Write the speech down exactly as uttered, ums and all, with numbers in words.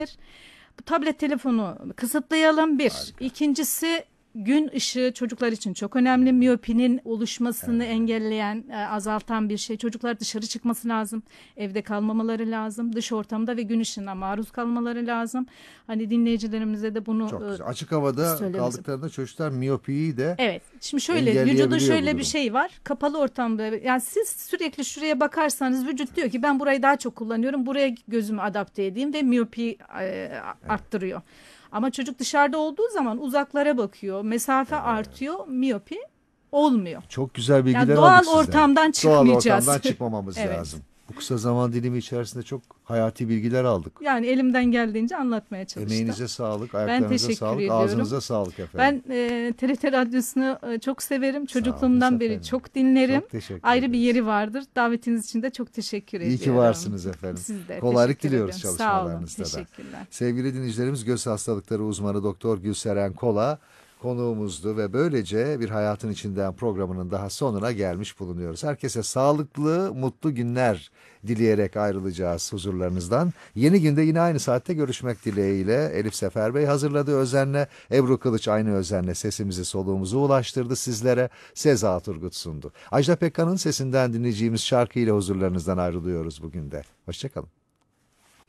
Bu tablet telefonu kısıtlayalım bir. Harika. İkincisi gün ışığı çocuklar için çok önemli. Miyopinin oluşmasını Evet. engelleyen, e, azaltan bir şey. Çocuklar dışarı çıkması lazım. Evde kalmamaları lazım. Dış ortamda ve gün ışığına maruz kalmaları lazım. Hani dinleyicilerimize de bunu Çok e, güzel. Açık havada söylemesi. kaldıklarında çocuklar miyopiyi de Evet. Şimdi şöyle vücuda engelleyebiliyor bu şöyle bir durum. şey var. Kapalı ortamda yani siz sürekli şuraya bakarsanız vücut diyor ki ben burayı daha çok kullanıyorum. Buraya gözümü adapte edeyim ve miyopi e, arttırıyor. Ama çocuk dışarıda olduğu zaman uzaklara bakıyor. Mesafe artıyor. Miyopi olmuyor. Çok güzel Yani bilgiler doğal aldık sizden. ortamdan Doğal çıkmayacağız. ortamdan çıkmamamız Evet. lazım. Bu kısa zaman dilimi içerisinde çok hayati bilgiler aldık. Yani elimden geldiğince anlatmaya çalıştım. Emeğinize sağlık, Ben ayaklarınıza teşekkür sağlık, ediyorum. ağzınıza sağlık efendim. Ben e, T R T Radyosu'nu e, çok severim. Sağ olun Çocukluğumdan beri efendim. çok dinlerim. Çok teşekkür Ayrı bir ederiz. yeri vardır. Davetiniz için de çok teşekkür İyi ediyorum. ki varsınız efendim. Siz de Kolaylık teşekkür diliyoruz ediyorum. Sağ olun. çalışmalarınızda da. Teşekkürler. Sevgili dinleyicilerimiz, göz hastalıkları uzmanı Doktor Gülseren Kola konuğumuzdu ve böylece bir hayatın içinden programının daha sonuna gelmiş bulunuyoruz. Herkese sağlıklı, mutlu günler dileyerek ayrılacağız huzurlarınızdan. Yeni günde yine aynı saatte görüşmek dileğiyle. Elif Sefer Bey hazırladı özenle. Ebru Kılıç aynı özenle sesimizi soluğumuzu ulaştırdı sizlere. Seza Turgut sundu. Ajda Pekkan'ın sesinden dinleyeceğimiz şarkıyla huzurlarınızdan ayrılıyoruz bugün de. Hoşçakalın.